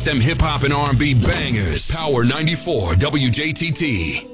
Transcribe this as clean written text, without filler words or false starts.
them hip hop and R&B bangers. Power 94 WJTT.